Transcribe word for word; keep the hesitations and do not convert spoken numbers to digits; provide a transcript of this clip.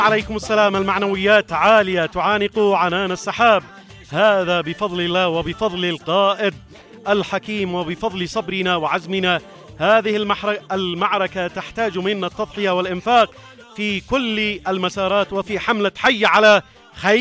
عليكم السلام. المعنويات عالية تعانق عنان السحاب، هذا بفضل الله وبفضل القائد الحكيم وبفضل صبرنا وعزمنا. هذه المعركة تحتاج منا التضحية والإنفاق في كل المسارات، وفي حملة حي على خير